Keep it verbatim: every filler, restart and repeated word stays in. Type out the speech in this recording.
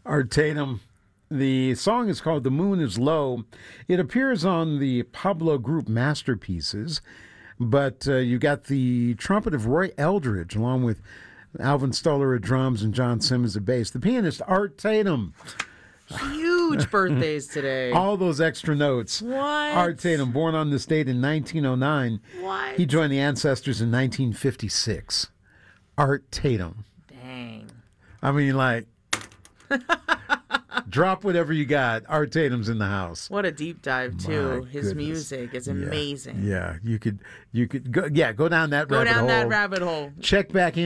Art Tatum. The song is called The Moon is Low. It appears on the Pablo Group Masterpieces, but uh, you got the trumpet of Roy Eldridge along with Alvin Stoller at drums and John Simmons at bass. The pianist, Art Tatum. Huge birthdays today. All those extra notes. What? Art Tatum, born on this date in nineteen oh nine. What? He joined the Ancestors in nineteen fifty-six. Art Tatum. Dang. I mean, like, drop whatever you got. Art Tatum's in the house. What a deep dive too. My His goodness. music is Yeah, amazing. Yeah, you could, you could go. Yeah, go down that Go rabbit down hole. that rabbit hole. Check back in.